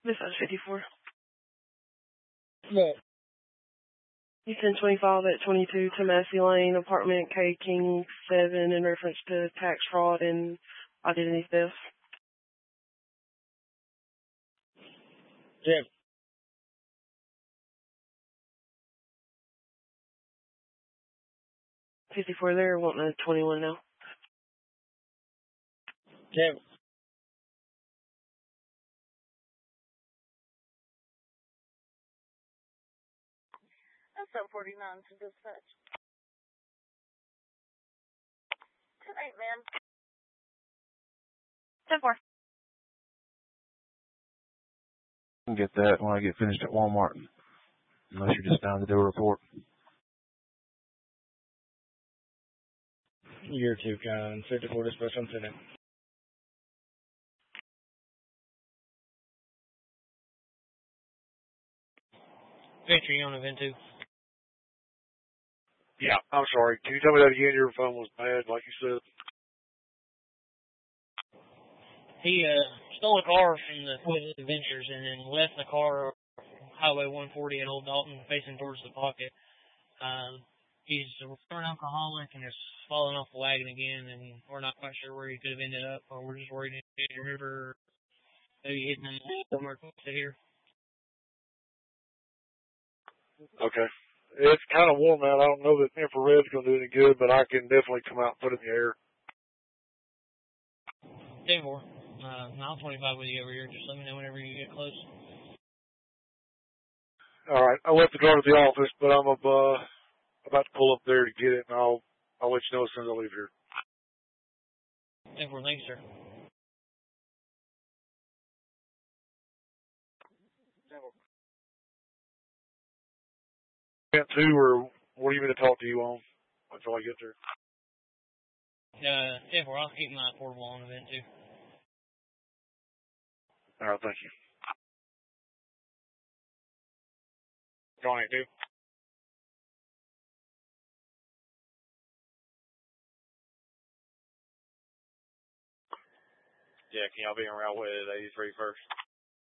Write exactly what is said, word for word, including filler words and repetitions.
Besides fifty-four. No. You send twenty-five at twenty-two Tomasi Lane, apartment K King seven, in reference to tax fraud and identity theft. Yeah. fifty-four there, wanting a twenty-one now. Yeah. That's seven forty-nine to dispatch. Tonight, man. ten four. I can get that when I get finished at Walmart. Unless you're just down to do a report. You're too kind. fifty-four dispatch, I'm sitting. Venture, you on event two? Yeah, I'm sorry. Can you tell me that again? Your phone was bad, like you said. He uh, stole a car from the Twin Adventures and then left the car Highway one forty at Old Dalton facing towards the pocket. Um, he's a recovering alcoholic and is falling off the wagon again, and we're not quite sure where he could have ended up, or we're just worried in the river, maybe hitting him somewhere close to here. Okay. It's kind of warm out. I don't know that infrared's going to do any good, but I can definitely come out and put it in the air. ten four. Uh, I'll twenty-five with you over here. Just let me know whenever you get close. All right. I left the car at the office, but I'm uh, about to pull up there to get it, and I'll I'll let you know as soon as I leave here. ten four. Thanks, sir. Two, or what do you mean to talk to you on until I get there? Uh, ten four. I'll keep my portable on event two. All right. Thank you. twenty-two. Yeah, can y'all be around with eighty-three first?